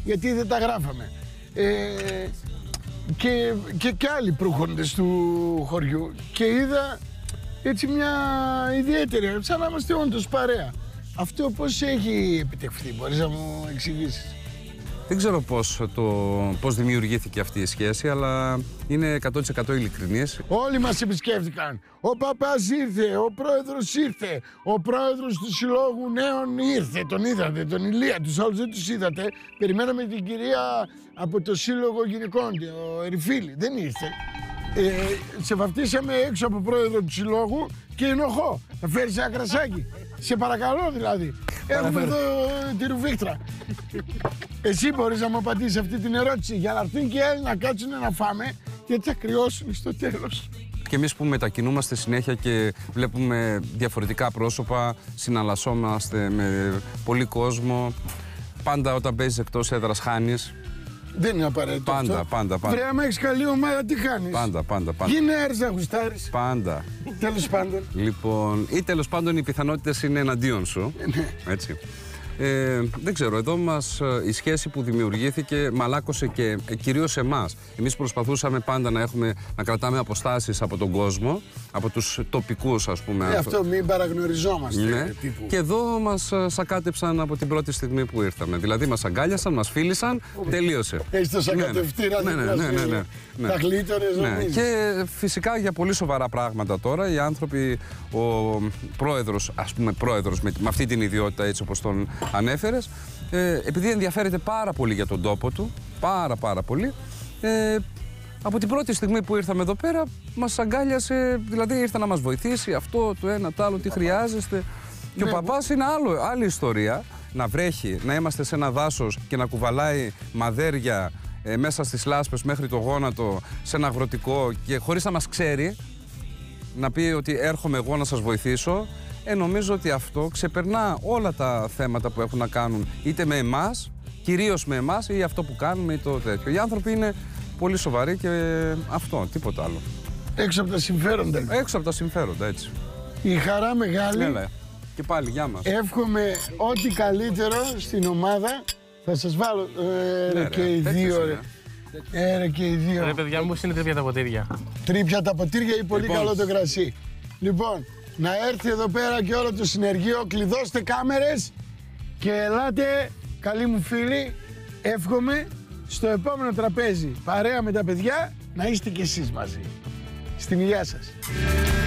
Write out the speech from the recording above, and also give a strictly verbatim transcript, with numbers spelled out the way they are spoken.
γιατί δεν τα γράφαμε. Ε, και, και, και άλλοι προύχοντες του χωριού και είδα έτσι μια ιδιαίτερη, σαν να είμαστε όντως παρέα. Αυτό πώς έχει επιτευχθεί, μπορείς να μου εξηγήσεις? Δεν ξέρω πώς, το, πώς δημιουργήθηκε αυτή η σχέση, αλλά είναι εκατό τοις εκατό ειλικρινής. Όλοι μας επισκέφτηκαν. Ο παπάς ήρθε, ο πρόεδρος ήρθε, ο πρόεδρος του Συλλόγου Νέων ήρθε. Τον είδατε, τον Ηλία, τους άλλους δεν τους είδατε. Περιμέναμε την κυρία από το Σύλλογο Γυναικών, ο Ερυφίλη, δεν ήρθε. Ε, σε βαφτίσαμε έξω από πρόεδρο του Συλλόγου και ενοχώ. Θα φέρεις ένα κρασάκι. Σε παρακαλώ δηλαδή. Έχουμε εδώ τη Ρουβίχτρα. Εσύ μπορείς να μου απαντήσεις αυτή την ερώτηση για να έρθουν και οι άλλοι να κάτσουν να φάμε, γιατί θα κρυώσουν στο τέλος. Και εμείς που μετακινούμαστε συνέχεια και βλέπουμε διαφορετικά πρόσωπα, συναλλασσόμαστε με πολύ κόσμο. Πάντα όταν παίζεις εκτός έδρας χάνεις. Δεν είναι απαραίτητο Πάντα, αυτό. πάντα, πάντα. Βρε, άμα έχεις καλή ομάδα, τι κάνεις? Πάντα, πάντα, πάντα. Γίνει έρθει να γουστάρεις. Πάντα. Τέλος πάντων. Λοιπόν, ή τέλος πάντων οι πιθανότητες είναι εναντίον σου. Έτσι. Ε, δεν ξέρω, εδώ μας η σχέση που δημιουργήθηκε μαλάκωσε και ε, κυρίως εμάς. Εμείς προσπαθούσαμε πάντα να, έχουμε, να κρατάμε αποστάσεις από τον κόσμο, από τους τοπικούς, ας πούμε. Ε, αυτό μην παραγνωριζόμαστε. Ναι. Τύπου. Και εδώ μας σακάτεψαν από την πρώτη στιγμή που ήρθαμε. Δηλαδή μας αγκάλιασαν, μας φίλησαν, τελείωσε. Έχεις το σακατευτήρα, ναι, ναι, ναι, ναι, ναι, ναι, ναι. Τα γλίτωνες, ναι. νομίζεις. Και φυσικά για πολύ σοβαρά πράγματα τώρα οι άνθρωποι, ο πρόεδρος, ας πούμε πρόεδρος με, με αυτή την ιδιότητα έτσι όπως τον ανέφερες, ε, επειδή ενδιαφέρεται πάρα πολύ για τον τόπο του, πάρα πάρα πολύ, ε, από την πρώτη στιγμή που ήρθαμε εδώ πέρα μας αγκάλιασε, δηλαδή ήρθε να μας βοηθήσει αυτό, το ένα, το άλλο, τι χρειάζεστε. Και ο παπάς είναι άλλο, άλλη ιστορία, να βρέχει, να είμαστε σε ένα δάσος και να κουβαλάει μαδέρια ε, μέσα στις λάσπες μέχρι το γόνατο, σε ένα αγροτικό και χωρίς να μας ξέρει, να πει ότι έρχομαι εγώ να σας βοηθήσω. Ε, νομίζω ότι αυτό ξεπερνά όλα τα θέματα που έχουν να κάνουν είτε με εμάς, κυρίως με εμάς ή αυτό που κάνουμε ή το τέτοιο. Οι άνθρωποι είναι πολύ σοβαροί και αυτό, τίποτα άλλο. Έξω από τα συμφέροντα. Έξω από τα συμφέροντα, έτσι. Η χαρά μεγάλη. Έλα, και πάλι, γεια μας. Εύχομαι ό,τι καλύτερο στην ομάδα. Θα σας βάλω ε, Ναι, ρε, ρε, και οι δύο. Ρε. Ε, ρε, και οι δύο. Ρε παιδιά μου, είναι τρίπια τα ποτήρια. Τρίπια τα ποτήρια ή πολύ Λοιπόν. καλό το κρασί. Λοιπόν, να έρθει εδώ πέρα και όλο το συνεργείο, κλειδώστε κάμερες και ελάτε, καλοί μου φίλοι, εύχομαι στο επόμενο τραπέζι, παρέα με τα παιδιά, να είστε κι εσείς μαζί. Στην υγεία σας.